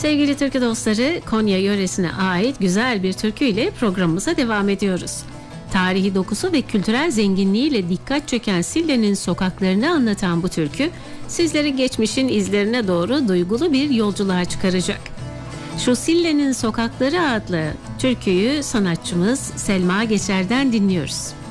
Sevgili türkü dostları, Konya yöresine ait güzel bir türküyle programımıza devam ediyoruz. Tarihi dokusu ve kültürel zenginliğiyle dikkat çeken Sille'nin sokaklarını anlatan bu türkü, sizleri geçmişin izlerine doğru duygulu bir yolculuğa çıkaracak. Şu Sille'nin Sokakları adlı türküyü sanatçımız Selma Geçer'den dinliyoruz.